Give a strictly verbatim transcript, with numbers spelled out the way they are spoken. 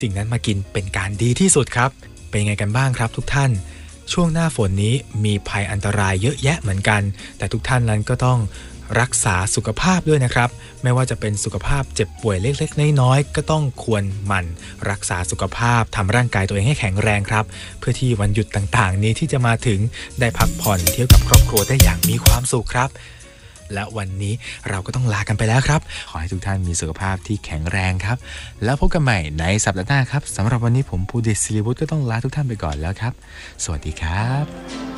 สิ่งนั้นมากินเป็นการดีที่สุดครับเป็นยังไงกันบ้างครับทุกท่านช่วงหน้าฝนนี้มีภัยอันตรายเยอะแยะเหมือนกันแต่ทุกท่านนั้นก็ต้องรักษาสุขภาพด้วยนะครับไม่ว่าจะเป็นสุขภาพเจ็บป่วยเล็กๆน้อยๆก็ต้องควรหมั่นรักษาสุขภาพทำร่างกายตัวเองให้แข็งแรงครับเพื่อที่วันหยุดต่างๆนี้ที่จะมาถึงได้พักผ่อนเที่ยวกับครอบครัวได้อย่างมีความสุขครับและวันนี้เราก็ต้องลากันไปแล้วครับขอให้ทุกท่านมีสุขภาพที่แข็งแรงครับแล้วพบกันใหม่ในสัปดาห์หน้าครับสำหรับวันนี้ผมภูดิษฐ์ศิริวุฒิก็ต้องลาทุกท่านไปก่อนแล้วครับสวัสดีครับ